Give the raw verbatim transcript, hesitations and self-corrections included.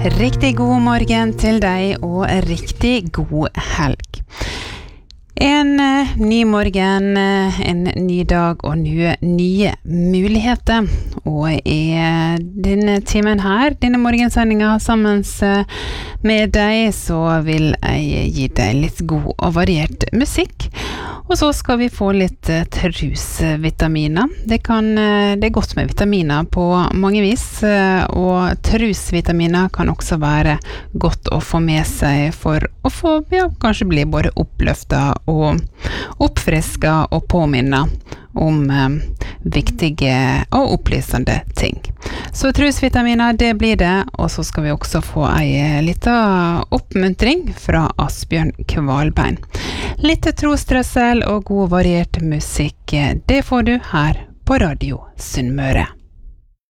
Riktig god morgen til deg, og riktig god helg. En uh, ny morgen, uh, en ny dag og nye, nye muligheter. Og i uh, denne timen her, denne morgensendingen sammen uh, med deg, så vil jeg gi deg litt god og variert musikk. Og så skal vi få litt uh, trusvitaminer. Det, kan, uh, det er godt med vitaminer på mange vis, uh, og trusvitaminer kan også være godt å få med seg for å få, ja, kanskje bli både oppløftet og oppfrisket og påminne om um, viktige og opplysende ting. Så trusvitaminer, det blir det, og så skal vi også få en liten oppmuntring fra Asbjørn Kvalbein. Litt trostrøssel og god variert musikk, det får du her på Radio Sunnmøre.